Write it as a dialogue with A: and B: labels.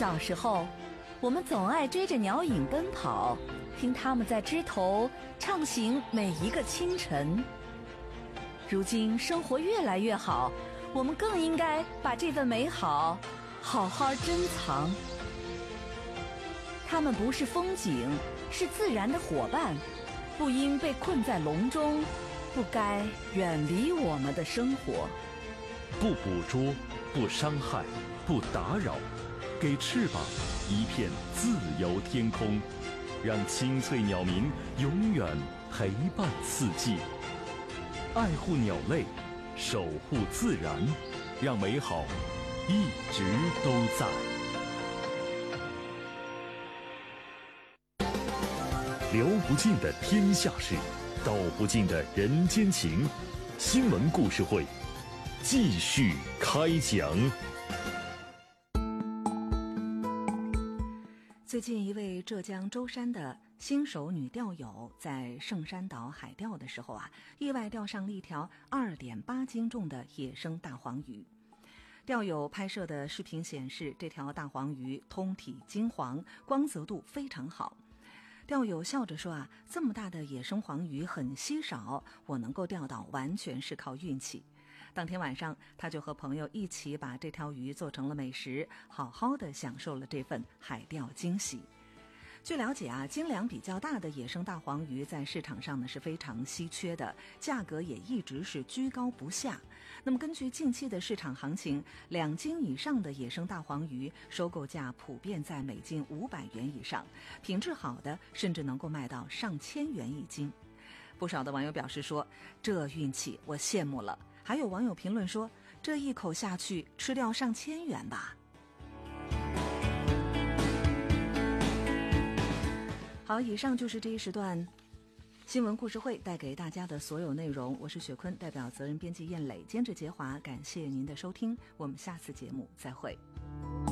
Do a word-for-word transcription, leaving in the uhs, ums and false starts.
A: 小时候，我们总爱追着鸟影奔跑，听它们在枝头畅行每一个清晨。如今生活越来越好，我们更应该把这份美好好好珍藏。它们不是风景，是自然的伙伴，不应被困在笼中，不该远离我们的生活。
B: 不捕捉，不伤害，不打扰，给翅膀一片自由天空，让清脆鸟鸣永远陪伴四季。爱护鸟类，守护自然，让美好一直都在。聊不尽的天下事，道不尽的人间情。新闻故事会继续开讲。
A: 最近一位浙江舟山的新手女钓友在圣山岛海钓的时候啊，意外钓上了一条 二点八斤重的野生大黄鱼。钓友拍摄的视频显示，这条大黄鱼通体金黄，光泽度非常好。钓友笑着说啊，这么大的野生黄鱼很稀少，我能够钓到完全是靠运气。当天晚上，他就和朋友一起把这条鱼做成了美食，好好的享受了这份海钓惊喜。据了解啊，斤两比较大的野生大黄鱼在市场上呢是非常稀缺的，价格也一直是居高不下。那么根据近期的市场行情，两斤以上的野生大黄鱼收购价普遍在每斤五百元以上，品质好的甚至能够卖到上千元一斤。不少的网友表示说，这运气我羡慕了。还有网友评论说，这一口下去吃掉上千元吧。好，以上就是这一时段新闻故事会带给大家的所有内容。我是雪坤，代表责任编辑燕磊，监制杰华，感谢您的收听，我们下次节目再会。